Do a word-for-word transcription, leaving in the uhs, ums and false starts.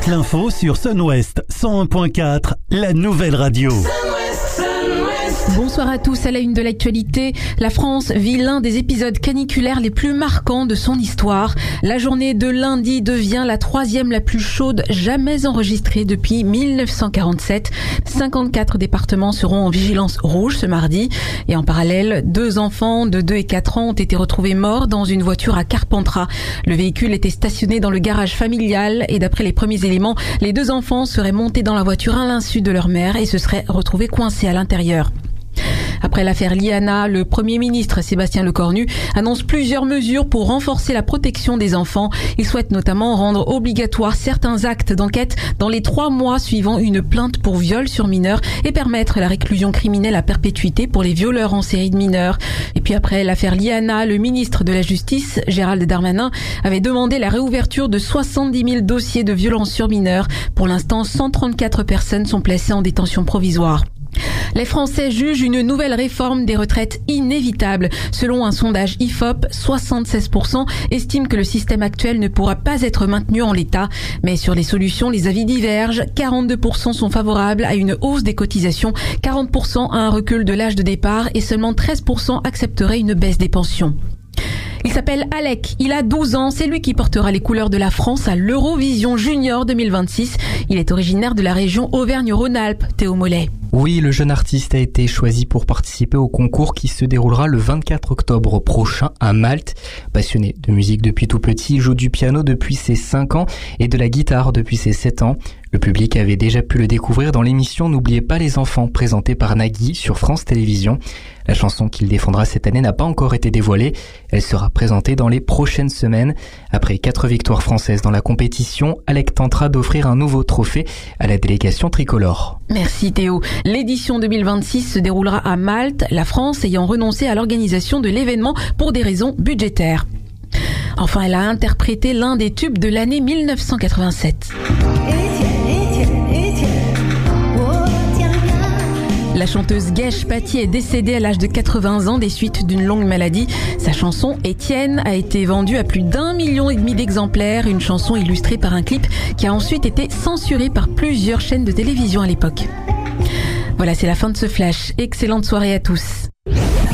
toute l'info sur Sun-Ouest cent un point quatre, la nouvelle radio. Bonsoir à tous. À la une de l'actualité, la France vit l'un des épisodes caniculaires les plus marquants de son histoire. La journée de lundi devient la troisième la plus chaude jamais enregistrée depuis mille neuf cent quarante-sept. cinquante-quatre départements seront en vigilance rouge ce mardi. Et en parallèle, deux enfants de deux et quatre ans ont été retrouvés morts dans une voiture à Carpentras. Le véhicule était stationné dans le garage familial et d'après les premiers éléments, les deux enfants seraient montés dans la voiture à l'insu de leur mère et se seraient retrouvés coincés à l'intérieur. Après l'affaire Liana, le Premier ministre Sébastien Lecornu annonce plusieurs mesures pour renforcer la protection des enfants. Il souhaite notamment rendre obligatoire certains actes d'enquête dans les trois mois suivant une plainte pour viol sur mineur et permettre la réclusion criminelle à perpétuité pour les violeurs en série de mineurs. Et puis après l'affaire Liana, le ministre de la Justice, Gérald Darmanin, avait demandé la réouverture de soixante-dix mille dossiers de violences sur mineurs. Pour l'instant, cent trente-quatre personnes sont placées en détention provisoire. Les Français jugent une nouvelle réforme des retraites inévitable. Selon un sondage I F O P, soixante-seize pour cent estiment que le système actuel ne pourra pas être maintenu en l'état. Mais sur les solutions, les avis divergent. quarante-deux pour cent sont favorables à une hausse des cotisations, quarante pour cent à un recul de l'âge de départ et seulement treize pour cent accepteraient une baisse des pensions. Il s'appelle Alec, il a douze ans, c'est lui qui portera les couleurs de la France à l'Eurovision Junior deux mille vingt-six. Il est originaire de la région Auvergne-Rhône-Alpes, Théo Mollet. Oui, le jeune artiste a été choisi pour participer au concours qui se déroulera le vingt-quatre octobre prochain à Malte. Passionné de musique depuis tout petit, il joue du piano depuis ses cinq ans et de la guitare depuis ses sept ans. Le public avait déjà pu le découvrir dans l'émission N'oubliez pas les enfants, présentée par Nagui sur France Télévisions. La chanson qu'il défendra cette année n'a pas encore été dévoilée. Elle sera présentée dans les prochaines semaines. Après quatre victoires françaises dans la compétition, Alec tentera d'offrir un nouveau trophée à la délégation tricolore. Merci Théo. L'édition deux mille vingt-six se déroulera à Malte, la France ayant renoncé à l'organisation de l'événement pour des raisons budgétaires. Enfin, elle a interprété l'un des tubes de l'année mille neuf cent quatre-vingt-sept. La chanteuse Guèche Paty est décédée à l'âge de quatre-vingts ans des suites d'une longue maladie. Sa chanson Étienne a été vendue à plus d'un million et demi d'exemplaires, une chanson illustrée par un clip qui a ensuite été censuré par plusieurs chaînes de télévision à l'époque. Voilà, c'est la fin de ce flash. Excellente soirée à tous.